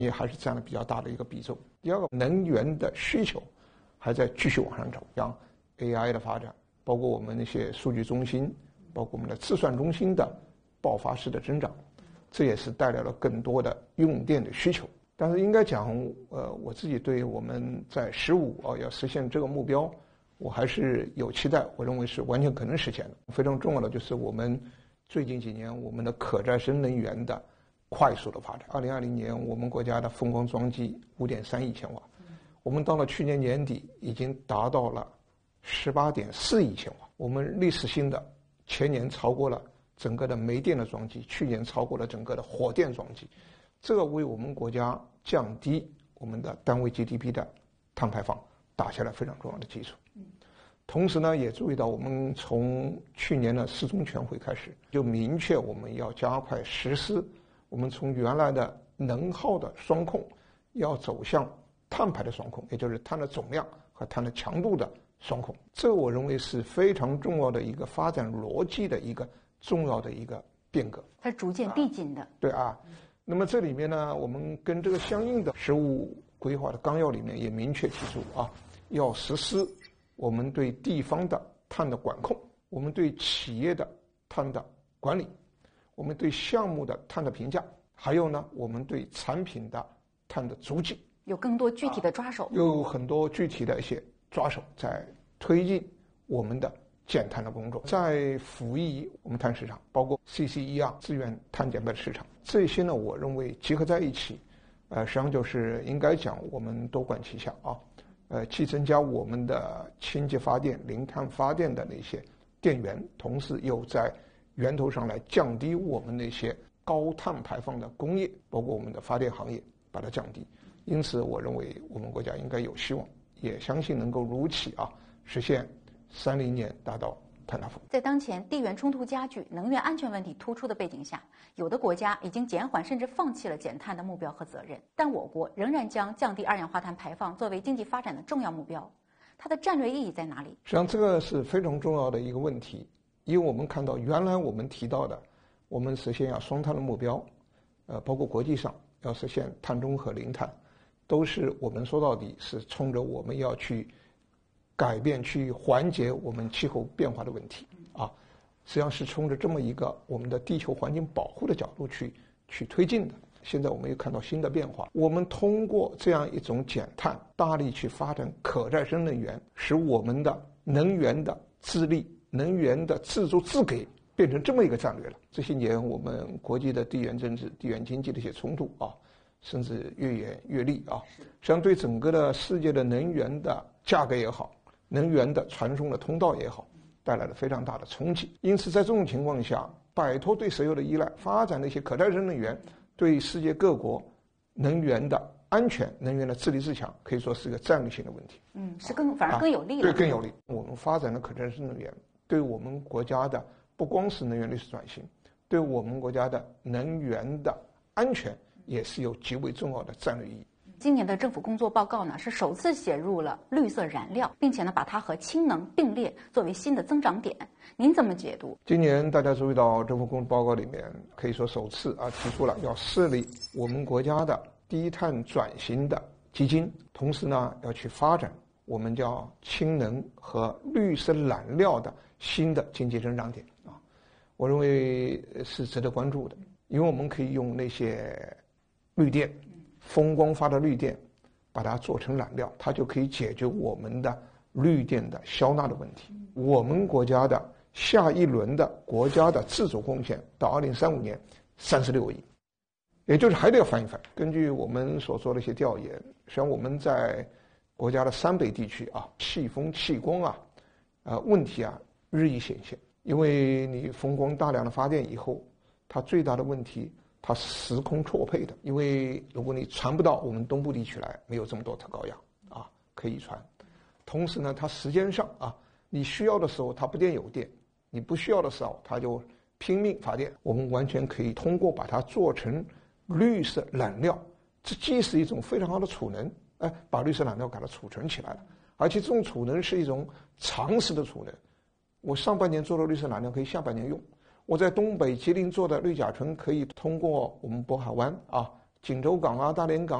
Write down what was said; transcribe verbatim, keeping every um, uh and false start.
也还是占了比较大的一个比重。第二个，能源的需求还在继续往上走，像 A I 的发展，包括我们那些数据中心，包括我们的计算中心的爆发式的增长，这也是带来了更多的用电的需求。但是应该讲，呃，我自己对我们在十五啊要实现这个目标，我还是有期待，我认为是完全可能实现的。非常重要的就是我们最近几年我们的可再生能源的快速的发展。二零二零年我们国家的风光装机五点三亿千瓦，我们到了去年年底已经达到了十八点四亿千瓦，我们历史性的前年超过了整个的煤电的装机，去年超过了整个的火电装机，这个为我们国家降低我们的单位 G D P 的碳排放打下了非常重要的基础。同时呢，也注意到我们从去年的四中全会开始，就明确我们要加快实施，我们从原来的能耗的双控，要走向碳排的双控，也就是碳的总量和碳的强度的双控。这个我认为是非常重要的一个发展逻辑的一个重要的一个变革， 它逐渐递进的。 啊对啊，那么这里面呢，我们跟这个相应的十五规划的纲要里面也明确提出啊，要实施我们对地方的碳的管控，我们对企业的碳的管理，我们对项目的碳的评价，还有呢，我们对产品的碳的足迹， 有更多具体的抓手， 啊、有很多具体的一些抓手在推进我们的减碳的工作，在辅以我们碳市场，包括 C C E R 资源碳减排的市场，这些呢，我认为结合在一起，呃，实际上就是应该讲我们多管齐下啊。呃，既增加我们的清洁发电、零碳发电的那些电源，同时又在源头上来降低我们那些高碳排放的工业，包括我们的发电行业，把它降低。因此，我认为我们国家应该有希望，也相信能够如期啊实现三零年达到碳达峰。 在当前地缘冲突加剧、能源安全问题突出的背景下，有的国家已经减缓甚至放弃了减碳的目标和责任，但我国仍然将降低二氧化碳排放作为经济发展的重要目标，它的战略意义在哪里？ 实际上，这个是非常重要的一个问题，因为我们看到原来我们提到的，我们实现要双碳的目标，呃，包括国际上要实现碳中和、零碳，都是我们说到底是冲着我们要去改变、去缓解我们气候变化的问题啊，实际上是冲着这么一个我们的地球环境保护的角度去去推进的。现在我们又看到新的变化，我们通过这样一种减碳，大力去发展可再生能源，使我们的能源的自立、能源的自主自给变成这么一个战略了。这些年我们国际的地缘政治、地缘经济的一些冲突啊，甚至越演越烈啊，实际上对整个的世界的能源的价格也好，能源的传送的通道也好，带来了非常大的冲击。因此在这种情况下，摆脱对石油的依赖，发展的一些可再生能源，对世界各国能源的安全、能源的自立自强，可以说是一个战略性的问题。 嗯，是更反而更有利了、 啊、对，更有利。我们发展的可再生能源，对我们国家的不光是能源绿色转型，对我们国家的能源的安全也是有极为重要的战略意义。 今年的政府工作报告呢，是首次写入了绿色燃料，并且呢，把它和氢能并列作为新的增长点。您怎么解读？ 今年大家注意到政府工作报告里面，可以说首次啊提出了要设立我们国家的低碳转型的基金，同时呢要去发展我们叫氢能和绿色燃料的新的经济增长点啊。我认为是值得关注的，因为我们可以用那些绿电。风光发的绿电，把它做成燃料，它就可以解决我们的绿电的消纳的问题。我们国家的下一轮的国家的自主贡献到二零三五年三十六亿，也就是还得要翻一翻。根据我们所做的一些调研，实际上我们在国家的三北地区啊，气风气光啊，呃问题啊日益显现。因为你风光大量的发电以后，它最大的问题。它时空错配的，因为如果你传不到我们东部地区来，没有这么多特高压啊可以传。同时呢，它时间上啊，你需要的时候它不电有电，你不需要的时候它就拼命发电。我们完全可以通过把它做成绿色燃料，这既是一种非常好的储能，哎，把绿色燃料给它储存起来了，而且这种储能是一种长时的储能。我上半年做的绿色燃料可以下半年用。我在东北吉林做的绿甲醇可以通过我们渤海湾啊锦州港啊、大连港